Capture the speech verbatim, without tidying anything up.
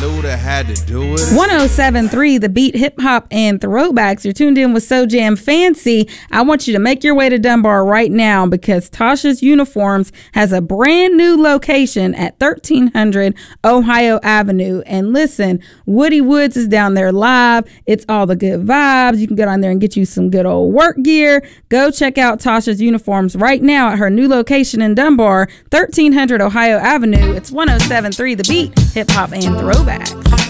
knew that had to do it. one oh seven point three The Beat, hip hop and throwbacks. You're tuned in with So Jam Fancy. I want you to make your way to Dunbar right now because Tasha's Uniforms has a brand new location at thirteen hundred Ohio Avenue. And listen, Woody Woods is down there live. It's all the good vibes. You can get on there and get you some good old work gear. Go check out Tasha's Uniforms right now at her new location in Dunbar, thirteen hundred Ohio Avenue. It's one oh seven point three The Beat, hip hop and throwbacks.